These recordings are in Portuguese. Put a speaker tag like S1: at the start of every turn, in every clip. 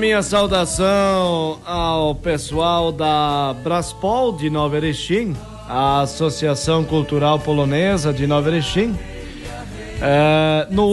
S1: Minha saudação ao pessoal da Braspol de Nova Erechim, a Associação Cultural Polonesa de Nova Erechim. No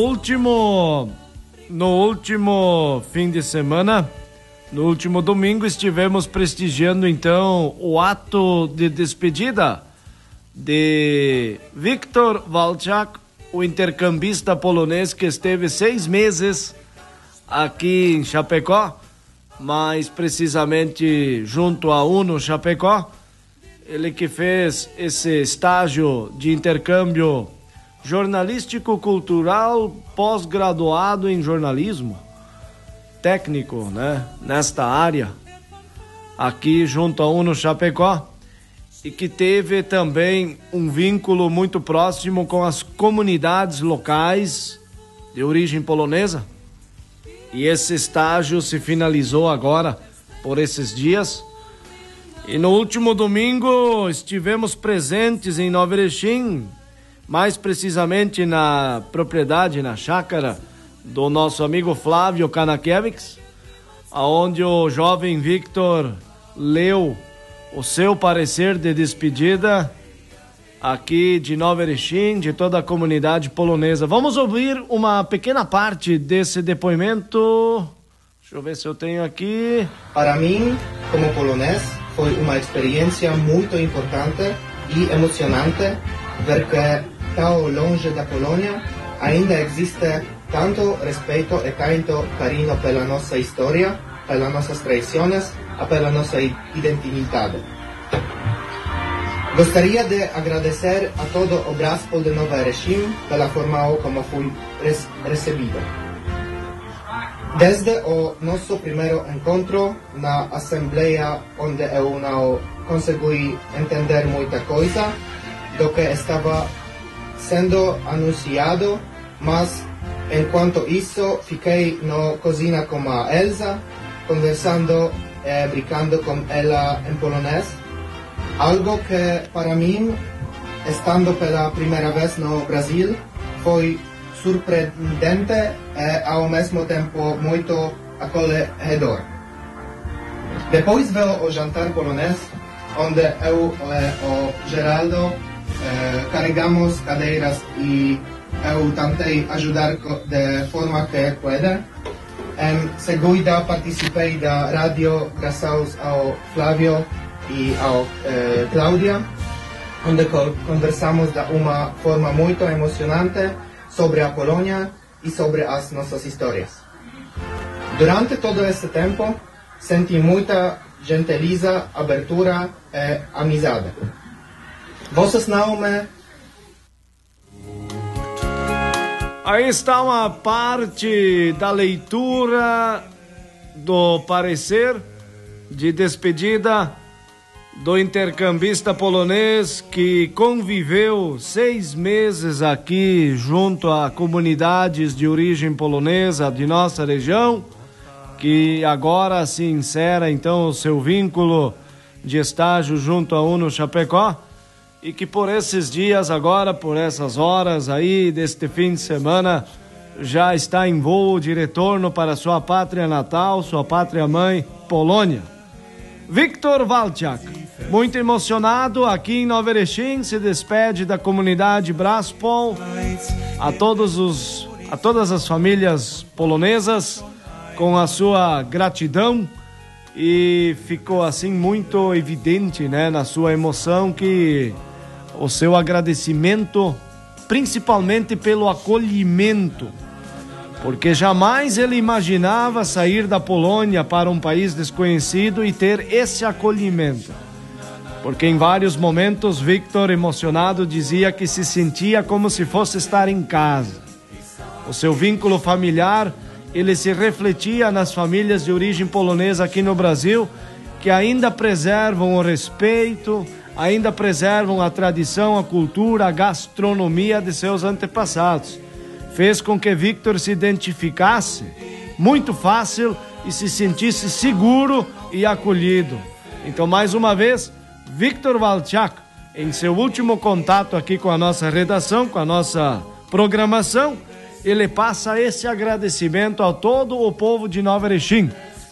S1: último fim de semana, no último domingo, estivemos prestigiando então o ato de despedida de Wiktor Walczak, o intercambista polonês que esteve 6 meses aqui em Chapecó, mais precisamente junto à UNO Chapecó. Ele que fez esse estágio de intercâmbio jornalístico-cultural, pós-graduado em jornalismo técnico, né, nesta área, aqui junto à UNO Chapecó, e que teve também um vínculo muito próximo com as comunidades locais de origem polonesa. E esse estágio se finalizou agora, por esses dias. E no último domingo estivemos presentes em Nova Erechim, mais precisamente na propriedade, na chácara do nosso amigo Flávio Kanakiewicz, aonde o jovem Wiktor leu o seu parecer de despedida aqui de Nova Erechim, de toda a comunidade polonesa. Vamos ouvir uma pequena parte desse depoimento. Deixa eu ver se eu tenho aqui.
S2: Para mim, como polonês, foi uma experiência muito importante e emocionante ver que tão longe da Polônia ainda existe tanto respeito e tanto carinho pela nossa história, pelas nossas tradições e pela nossa identidade. Gostaria de agradecer a todo o Braspol de Nova Erechim pela forma como fui recebido. Desde o nosso primeiro encontro na Assembleia, onde eu não consegui entender muita coisa do que estava sendo anunciado, mas enquanto isso fiquei na cozinha com a Elsa, conversando e brincando com ela em polonês. Algo que para mim, estando pela primeira vez no Brasil, foi surpreendente e ao mesmo tempo muito acolhedor. Depois veio o jantar polonês, onde eu e o Geraldo carregamos cadeiras e eu tentei ajudar de forma que pude. Em seguida participei da rádio graças ao Flávio e ao Cláudia, onde conversamos de uma forma muito emocionante sobre a Polônia e sobre as nossas histórias. Durante todo esse tempo, senti muita gentileza, abertura e amizade. Vocês não me...
S1: Aí está uma parte da leitura do parecer de despedida do intercambista polonês que conviveu 6 meses aqui junto a comunidades de origem polonesa de nossa região, que agora se insera então o seu vínculo de estágio junto à UNO Chapecó, e que por esses dias agora, por essas horas aí deste fim de semana, já está em voo de retorno para sua pátria natal, sua pátria mãe, Polônia. Wiktor Walczak, muito emocionado aqui em Nova Erechim, se despede da comunidade Braspol, a todas as famílias polonesas, com a sua gratidão, e ficou assim muito evidente, né, na sua emoção, que o seu agradecimento, principalmente pelo acolhimento, porque jamais ele imaginava sair da Polônia para um país desconhecido e ter esse acolhimento. Porque em vários momentos, Wiktor, emocionado, dizia que se sentia como se fosse estar em casa. O seu vínculo familiar, ele se refletia nas famílias de origem polonesa aqui no Brasil, que ainda preservam o respeito, ainda preservam a tradição, a cultura, a gastronomia de seus antepassados. Fez com que Wiktor se identificasse muito fácil e se sentisse seguro e acolhido. Então, mais uma vez, Wiktor Walczak, em seu último contato aqui com a nossa redação, com a nossa programação, ele passa esse agradecimento a todo o povo de Nova Erechim,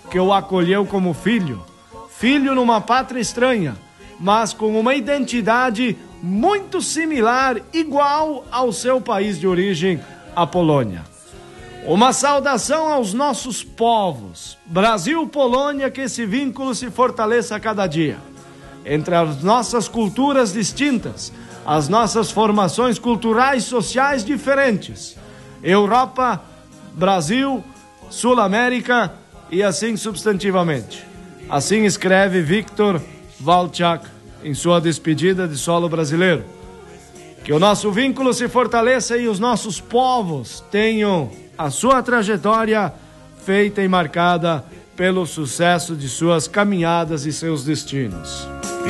S1: que o acolheu como filho. Filho numa pátria estranha, mas com uma identidade muito similar, igual ao seu país de origem, a Polônia. Uma saudação aos nossos povos, Brasil-Polônia, que esse vínculo se fortaleça a cada dia. Entre as nossas culturas distintas, as nossas formações culturais e sociais diferentes. Europa, Brasil, Sul-América e assim substantivamente. Assim escreve Victor Walczak em sua despedida de solo brasileiro. Que o nosso vínculo se fortaleça e os nossos povos tenham a sua trajetória feita e marcada pelo sucesso de suas caminhadas e seus destinos.